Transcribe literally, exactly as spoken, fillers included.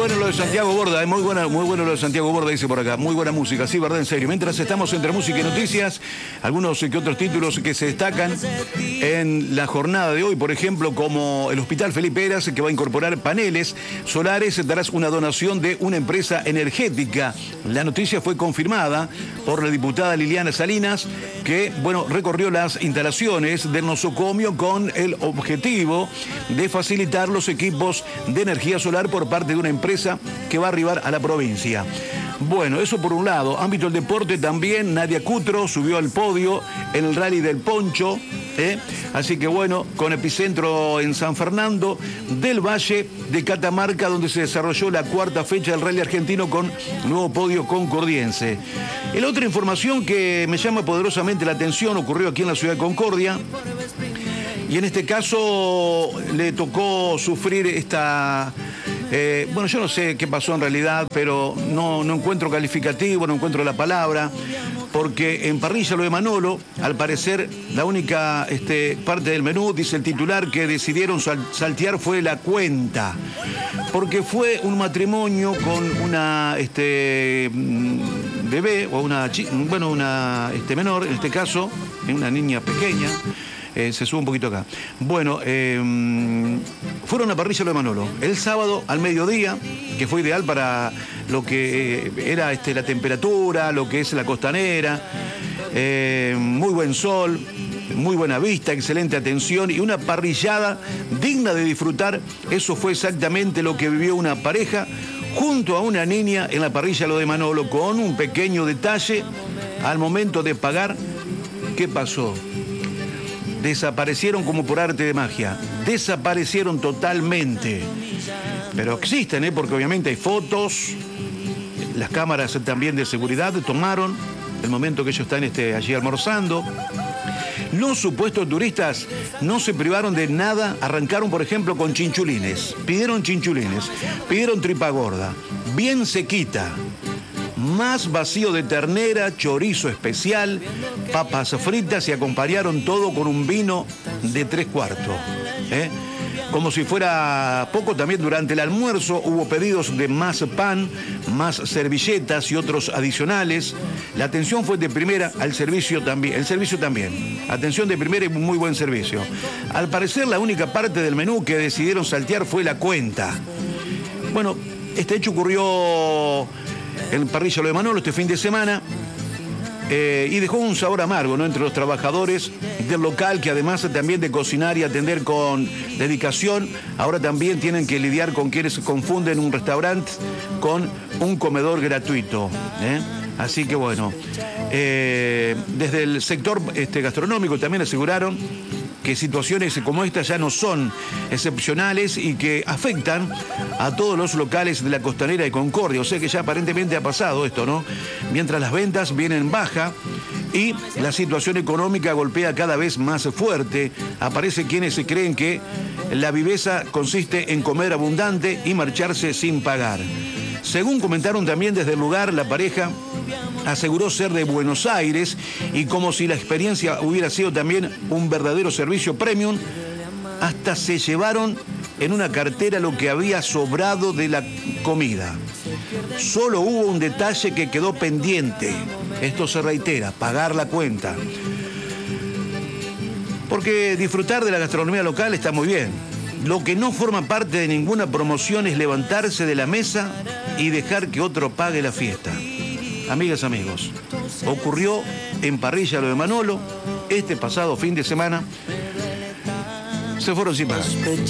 bueno lo de Santiago Borda, muy, buena, muy bueno lo de Santiago Borda, dice por acá. Muy buena música, sí, verdad, en serio. Mientras estamos entre música y noticias, algunos que otros títulos que se destacan en la jornada de hoy, por ejemplo, como el Hospital Felipe Heras, que va a incorporar paneles solares tras una donación de una empresa energética. La noticia fue confirmada por la diputada Liliana Salinas, que, bueno, recorrió las instalaciones del nosocomio con el objetivo de facilitar los equipos de energía solar por parte de una empresa que va a arribar a la provincia. Bueno, eso por un lado. Ámbito del deporte también, Nadia Cutro subió al podio en el Rally del Poncho, ¿eh? Así que bueno, con epicentro en San Fernando del Valle de Catamarca, donde se desarrolló la cuarta fecha del Rally argentino con nuevo podio concordiense. Y la otra información que me llama poderosamente la atención ocurrió aquí en la ciudad de Concordia. Y en este caso le tocó sufrir esta... Eh, bueno, yo no sé qué pasó en realidad, pero no, no encuentro calificativo, no encuentro la palabra, porque en parrilla lo de Manolo, al parecer la única este, parte del menú, dice el titular, que decidieron sal, saltear fue la cuenta, porque fue un matrimonio con una este, bebé, o una, bueno, una este, menor, en este caso, una niña pequeña. Eh, se sube un poquito acá. Bueno, eh, fueron a parrilla lo de Manolo. El sábado al mediodía, que fue ideal para lo que eh, era este, la temperatura, lo que es la costanera. Eh, muy buen sol, muy buena vista, excelente atención y una parrillada digna de disfrutar. Eso fue exactamente lo que vivió una pareja junto a una niña en la parrilla lo de Manolo, con un pequeño detalle al momento de pagar. ¿Qué pasó? Desaparecieron como por arte de magia. Desaparecieron totalmente. Pero existen, ¿eh? Porque obviamente hay fotos. Las cámaras también de seguridad tomaron el momento que ellos están este, allí almorzando. Los supuestos turistas no se privaron de nada. Arrancaron, por ejemplo, con chinchulines. Pidieron chinchulines. Pidieron tripa gorda. Bien sequita. Más vacío de ternera, chorizo especial, papas fritas y acompañaron todo con un vino de tres cuartos. ¿eh? Como si fuera poco, también durante el almuerzo hubo pedidos de más pan, más servilletas y otros adicionales. La atención fue de primera, al servicio también. El servicio también. Atención de primera y muy buen servicio. Al parecer, la única parte del menú que decidieron saltear fue la cuenta. Bueno, este hecho ocurrió en parrilla lo de Manolo este fin de semana eh, y dejó un sabor amargo, ¿no?, entre los trabajadores del local, que además también de cocinar y atender con dedicación, ahora también tienen que lidiar con quienes confunden un restaurante con un comedor gratuito. ¿eh? Así que bueno, eh, desde el sector este, gastronómico también aseguraron que situaciones como esta ya no son excepcionales y que afectan a todos los locales de la costanera de Concordia. O sea que ya aparentemente ha pasado esto, ¿no? Mientras las ventas vienen en baja y la situación económica golpea cada vez más fuerte, aparecen quienes se creen que la viveza consiste en comer abundante y marcharse sin pagar. Según comentaron también desde el lugar, la pareja aseguró ser de Buenos Aires y como si la experiencia hubiera sido también un verdadero servicio premium, hasta se llevaron en una cartera lo que había sobrado de la comida. Solo hubo un detalle que quedó pendiente. Esto se reitera, pagar la cuenta. Porque disfrutar de la gastronomía local está muy bien. Lo que no forma parte de ninguna promoción es levantarse de la mesa y dejar que otro pague la fiesta. Amigas, amigos, ocurrió en parrilla lo de Manolo este pasado fin de semana. Se fueron sin pagar.